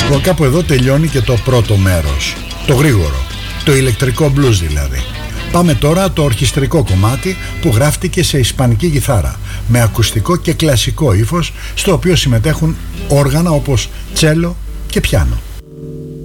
Κάπου εδώ τελειώνει και το πρώτο μέρος, το γρήγορο, το ηλεκτρικό blues δηλαδή. Πάμε τώρα το ορχιστρικό κομμάτι που γράφτηκε σε ισπανική κιθάρα με ακουστικό και κλασικό ύφος, στο οποίο συμμετέχουν όργανα όπως τσέλο και πιάνο.